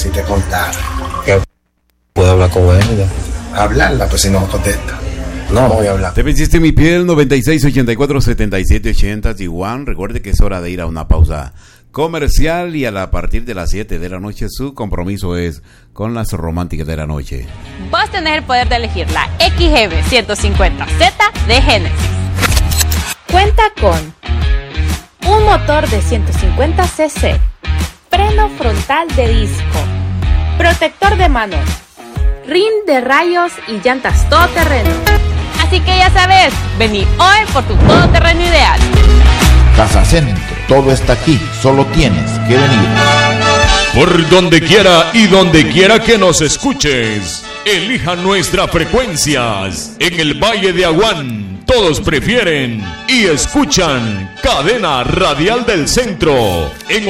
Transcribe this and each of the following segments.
si te contara. ¿Puedo hablar con ella? Hablarla, pues si no contesta. No voy a hablar. Te venciste mi piel, 96 84 77 80 Tijuana. Recuerde que es hora de ir a una pausa comercial y a partir de las 7 de la noche su compromiso es con las románticas de la noche. Vos tenés el poder de elegir la XGB 150Z de Genesis. Cuenta con un motor de 150 cc, freno frontal de disco, protector de manos, rin de rayos y llantas todoterreno. Así que ya sabes, vení hoy por tu todoterreno ideal. Casa Centro, todo está aquí, solo tienes que venir. Por donde quiera y donde quiera que nos escuches, elija nuestras frecuencias. En el Valle de Aguán, todos prefieren y escuchan Cadena Radial del Centro en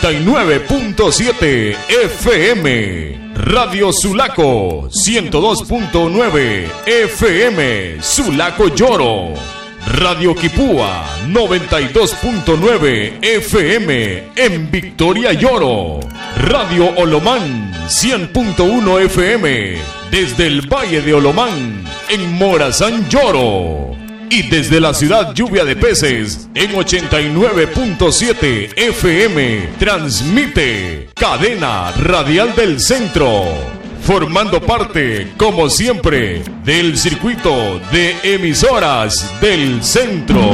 89.7 FM. Radio Sulaco 102.9 FM Sulaco Lloro. Radio Quipúa 92.9 FM en Victoria Lloro. Radio Olomán 100.1 FM desde el Valle de Olomán en Morazán Lloro. Y desde la ciudad Lluvia de Peces en 89.7 FM transmite Cadena Radial del Centro, formando parte, como siempre, del circuito de emisoras del centro.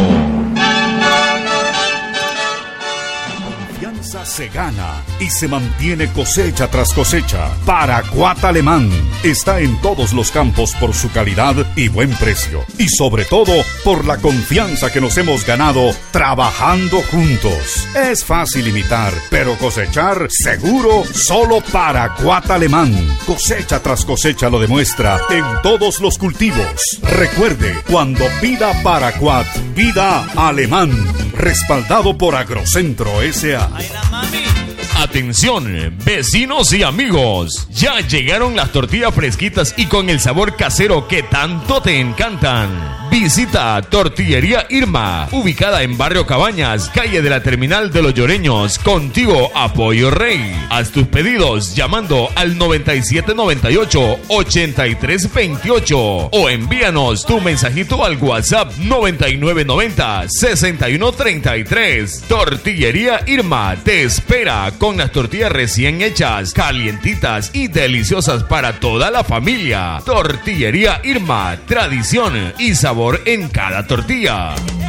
Se gana y se mantiene cosecha tras cosecha. Paraquat Alemán está en todos los campos por su calidad y buen precio. Y sobre todo por la confianza que nos hemos ganado trabajando juntos. Es fácil imitar, pero cosechar seguro solo Paraquat Alemán. Cosecha tras cosecha lo demuestra en todos los cultivos. Recuerde, cuando pida Paraquat, pida Alemán. Respaldado por Agrocentro S.A. Atención, vecinos y amigos, ya llegaron las tortillas fresquitas y con el sabor casero que tanto te encantan. Visita Tortillería Irma, ubicada en Barrio Cabañas, calle de la Terminal de los Lloreños, contigo a Pollo Rey. Haz tus pedidos llamando al 9798-8328 o envíanos tu mensajito al WhatsApp 9990-6133. Tortillería Irma te espera con las tortillas recién hechas, calientitas y deliciosas para toda la familia. Tortillería Irma, tradición y sabor en cada tortilla.